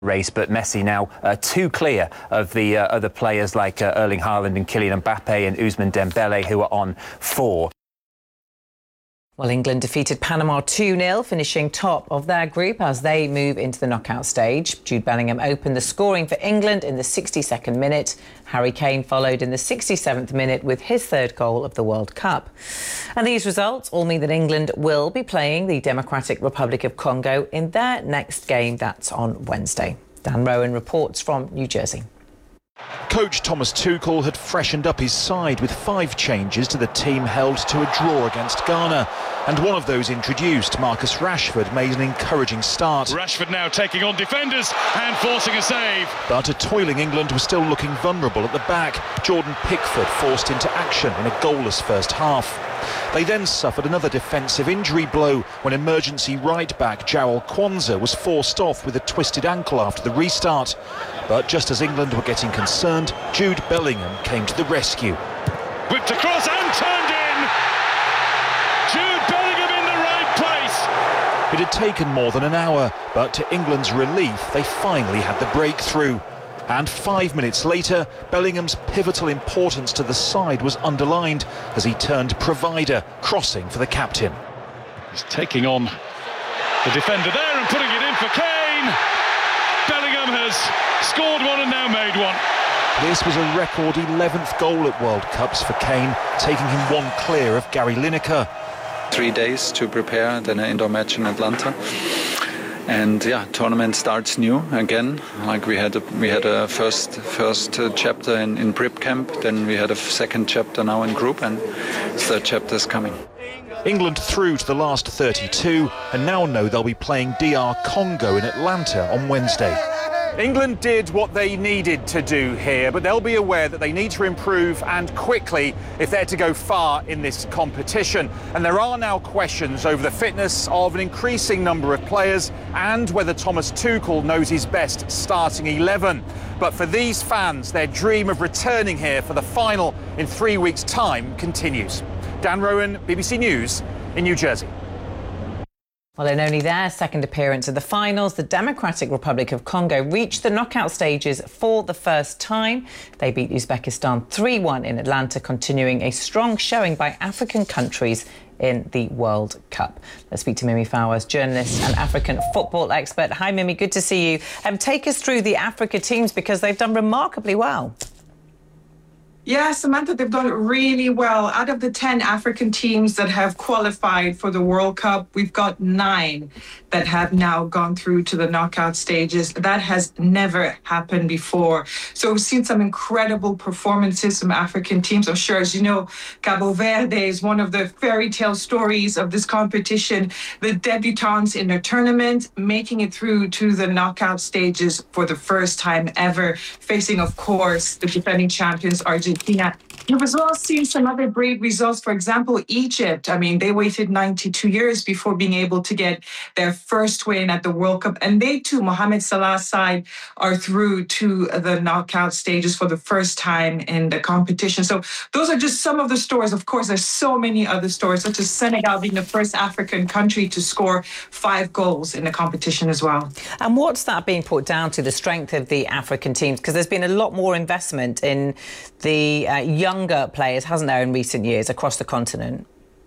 race, but Messi now too clear of the other players like Erling Haaland and Kylian Mbappe and Ousmane Dembele, who are on 4. Well, England defeated Panama 2-0, finishing top of their group as they move into the knockout stage. Jude Bellingham opened the scoring for England in the 62nd minute. Harry Kane followed in the 67th minute with his third goal of the World Cup. And these results all mean that England will be playing the Democratic Republic of Congo in their next game. That's on Wednesday. Dan Rowan reports from New Jersey. Coach Thomas Tuchel had freshened up his side with 5 changes to the team held to a draw against Ghana. And one of those introduced, Marcus Rashford, made an encouraging start. Rashford now taking on defenders and forcing a save. But a toiling England was still looking vulnerable at the back. Jordan Pickford forced into action in a goalless first half. They then suffered another defensive injury blow when emergency right-back Joel Kwanzaa was forced off with a twisted ankle after the restart. But just as England were getting concerned, Jude Bellingham came to the rescue. Whipped across and turned in! Jude Bellingham in the right place! It had taken more than an hour, but to England's relief, they finally had the breakthrough. And 5 minutes later, Bellingham's pivotal importance to the side was underlined as he turned provider, crossing for the captain. He's taking on the defender there and putting it in for Kane. Bellingham has scored one and now made one. This was a record 11th goal at World Cups for Kane, taking him one clear of Gary Lineker. 3 days to prepare, then an indoor match in Atlanta. And yeah, tournament starts new again. Like we had a first chapter in prep camp, then we had a second chapter now in group, and third chapter is coming. England through to the last 32 and now know they'll be playing DR Congo in Atlanta on Wednesday. England did what they needed to do here, but they'll be aware that they need to improve and quickly if they're to go far in this competition. And there are now questions over the fitness of an increasing number of players and whether Thomas Tuchel knows his best starting 11. But for these fans, their dream of returning here for the final in 3 weeks' time continues. Dan Rowan, BBC News in New Jersey. Well, in only their second appearance of the finals, the Democratic Republic of Congo reached the knockout stages for the first time. They beat Uzbekistan 3-1 in Atlanta, continuing a strong showing by African countries in the World Cup. Let's speak to Mimi Fowers, journalist and African football expert. Hi, Mimi, good to see you. Take us through the Africa teams because they've done remarkably well. Yeah, Samantha, they've done really well. Out of the 10 African teams that have qualified for the World Cup, we've got 9 that have now gone through to the knockout stages. That has never happened before. So we've seen some incredible performances from African teams. I'm sure, as you know, Cabo Verde is one of the fairy tale stories of this competition. The debutants in the tournament making it through to the knockout stages for the first time ever, facing, of course, the defending champions, Argentina. You've as well seen some other brave results. For example, Egypt. I mean, they waited 92 years before being able to get their first win at the World Cup. And they too, Mohamed Salah's side, are through to the knockout stages for the first time in the competition. So those are just some of the stories. Of course, there's so many other stories, such as Senegal being the first African country to score 5 goals in the competition as well. And what's that being put down to, the strength of the African teams? Because there's been a lot more investment in the younger players, hasn't there, in recent years across the continent?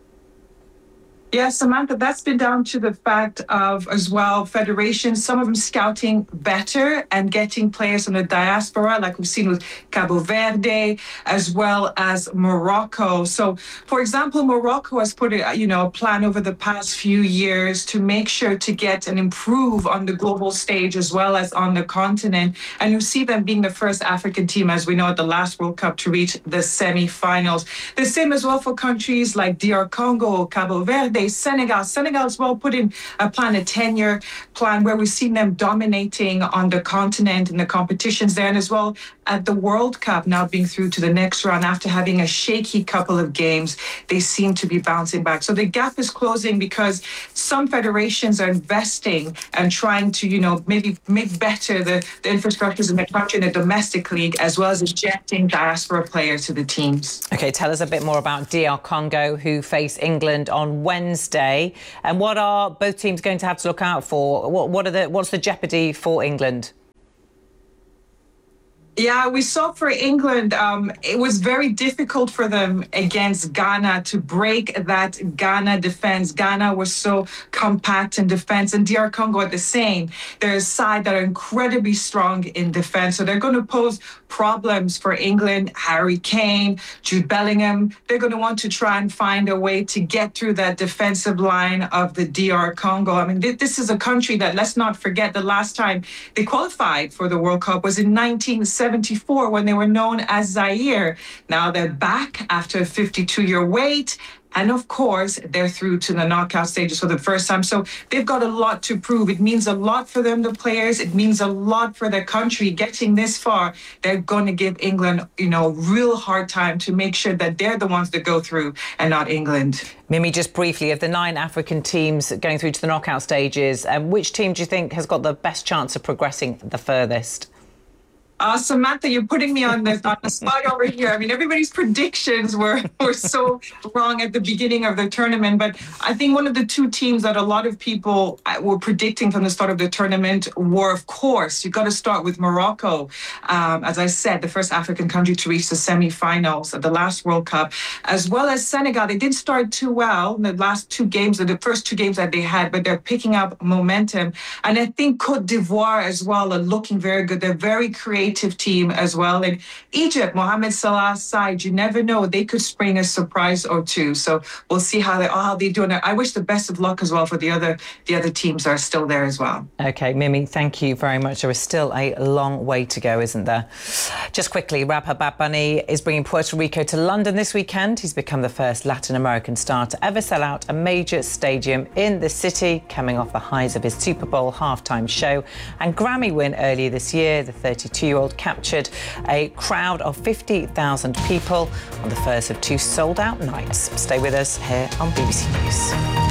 Yeah, Samantha, that's been down to the fact of, as well, federations, some of them scouting better and getting players from the diaspora, like we've seen with Cabo Verde, as well as Morocco. So, for example, Morocco has put a plan over the past few years to make sure to get and improve on the global stage as well as on the continent. And you see them being the first African team, as we know, at the last World Cup to reach the semi-finals. The same as well for countries like DR Congo, Cabo Verde, Senegal as well put in a plan, a 10-year plan, where we've seen them dominating on the continent in the competitions there, and as well at the World Cup now being through to the next round after having a shaky couple of games. They seem to be bouncing back. So the gap is closing because some federations are investing and trying to, maybe make better the infrastructures in the country in the domestic league, as well as injecting diaspora players to the teams. OK, tell us a bit more about DR Congo, who face England on Wednesday. And what are both teams going to have to look out for? What's the jeopardy for England? Yeah, we saw for England, it was very difficult for them against Ghana to break that Ghana defense. Ghana was so compact in defense, and DR Congo are the same. They're a side that are incredibly strong in defense, so they're going to pose problems for England. Harry Kane, Jude Bellingham, they're going to want to try and find a way to get through that defensive line of the DR Congo. I mean, this is a country that, let's not forget, the last time they qualified for the World Cup was in 1974 when they were known as Zaire. Now they're back after a 52-year wait. And of course, they're through to the knockout stages for the first time. So they've got a lot to prove. It means a lot for them, the players. It means a lot for their country getting this far. They're going to give England, real hard time to make sure that they're the ones that go through and not England. Mimi, just briefly, of the 9 African teams going through to the knockout stages, which team do you think has got the best chance of progressing the furthest? Samantha, you're putting me on the spot over here. I mean, everybody's predictions were so wrong at the beginning of the tournament. But I think one of the 2 teams that a lot of people were predicting from the start of the tournament were, of course, you've got to start with Morocco. As I said, the first African country to reach the semi-finals of the last World Cup, as well as Senegal. They didn't start too well in the last 2 games, or the first 2 games that they had, but they're picking up momentum. And I think Cote d'Ivoire as well are looking very good. They're very creative team as well. And Egypt, Mohamed Salah's side, you never know, they could spring a surprise or 2. So we'll see how they do. And I wish the best of luck as well for the other teams that are still there as well. OK, Mimi, thank you very much. There is still a long way to go, isn't there? Just quickly, rapper Bad Bunny is bringing Puerto Rico to London this weekend. He's become the first Latin American star to ever sell out a major stadium in the city, coming off the highs of his Super Bowl halftime show and Grammy win earlier this year. The 32-year-old captured a crowd of 50,000 people on the first of 2 sold-out nights. Stay with us here on BBC News.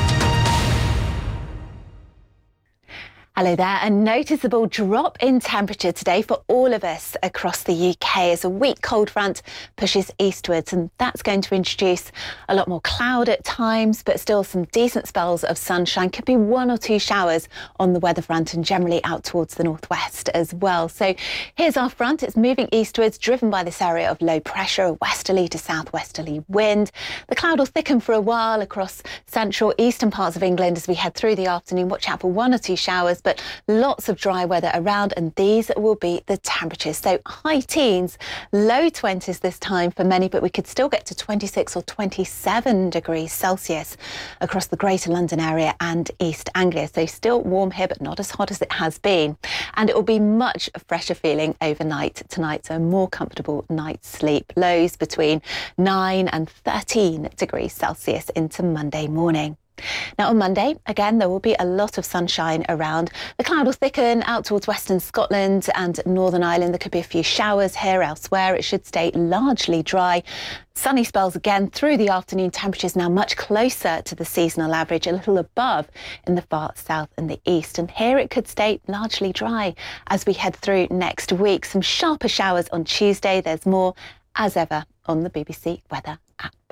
Hello there. A noticeable drop in temperature today for all of us across the UK as a weak cold front pushes eastwards, and that's going to introduce a lot more cloud at times, but still some decent spells of sunshine. Could be 1 or 2 showers on the weather front and generally out towards the northwest as well. So here's our front. It's moving eastwards, driven by this area of low pressure, a westerly to southwesterly wind. The cloud will thicken for a while across central eastern parts of England as we head through the afternoon. Watch out for 1 or 2 showers, but lots of dry weather around, and these will be the temperatures. So high teens, low 20s this time for many, but we could still get to 26 or 27 degrees Celsius across the Greater London area and East Anglia. So still warm here, but not as hot as it has been. And it will be much fresher feeling overnight tonight, so a more comfortable night's sleep. Lows between 9 and 13 degrees Celsius into Monday morning. Now on Monday, again, there will be a lot of sunshine around. The cloud will thicken out towards western Scotland and Northern Ireland. There could be a few showers here. Elsewhere, it should stay largely dry. Sunny spells again through the afternoon. Temperatures now much closer to the seasonal average, a little above in the far south and the east. And here it could stay largely dry as we head through next week. Some sharper showers on Tuesday. There's more, as ever, on the BBC Weather app.